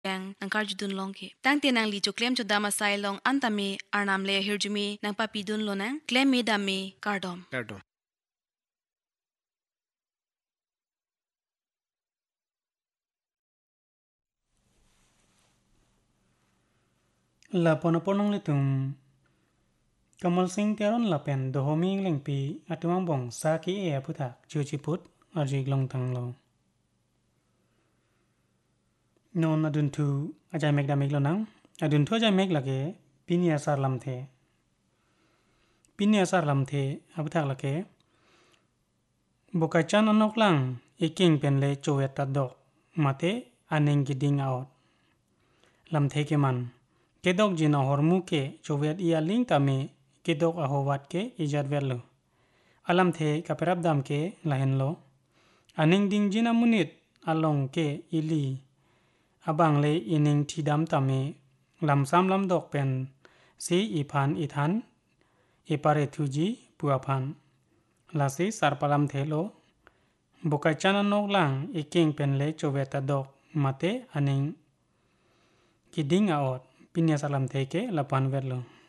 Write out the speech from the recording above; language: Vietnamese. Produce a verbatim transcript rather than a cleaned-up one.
yang nangkar judun long ke tang te nang li cho claim cho dama sai long antame arnam le hirjumi nang papi dun lo nang claim me dame kardom kardom la ponoponong le tum Kamal Singh teron la pen do homing leng pi atumang bong sa ki e puthak chuchi put arjik long tang lo non adun tu ajai mek da mek lo nang adun tu ajai mek lage pinia sar lam the pinia sar lam the aputhak lage bokai chan anok lang iking pen le chowet ta dok mate aneng giding out lam the ke man kedok jina hormu ke chowet ia ling tame kedok ahowat ke ijat velo alam the kaperap dam ke lahen lo aning ding jina munit along ke ili abang le ining thidam tame lam sam lam dok pen si iphan ithan ipare thuji puaphan la si sarpalam thelo bokai chana nok lang iking pen le choweta dok mate aning kiding aot pinya salam theke lapan velo